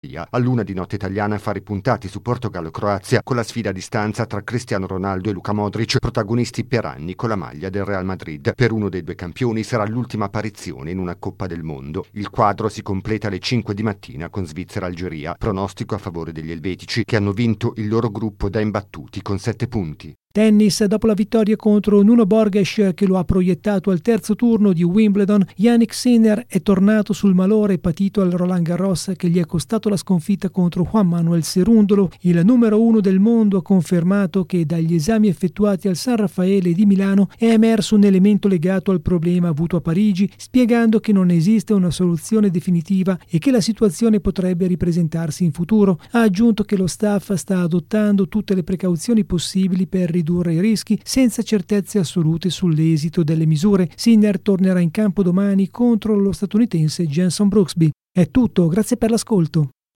Italia. All'1 di notte italiana affari puntati su Portogallo-Croazia con la sfida a distanza tra Cristiano Ronaldo e Luka Modric, protagonisti per anni con la maglia del Real Madrid. Per uno dei due campioni sarà l'ultima apparizione in una Coppa del Mondo. Il quadro si completa alle 5 di mattina con Svizzera-Algeria, pronostico a favore degli elvetici che hanno vinto il loro gruppo da imbattuti con 7 punti. Tennis, dopo la vittoria contro Nuno Borges che lo ha proiettato al terzo turno di Wimbledon, Jannik Sinner è tornato sul malore patito al Roland Garros che gli è costato la sconfitta contro Juan Manuel Cerúndolo. Il numero 1 del mondo ha confermato che dagli esami effettuati al San Raffaele di Milano è emerso un elemento legato al problema avuto a Parigi, spiegando che non esiste una soluzione definitiva e che la situazione potrebbe ripresentarsi in futuro. Ha aggiunto che lo staff sta adottando tutte le precauzioni possibili per ridurre i rischi, senza certezze assolute sull'esito delle misure. Sinner tornerà in campo domani contro lo statunitense Jenson Brooksby. È tutto, grazie per l'ascolto.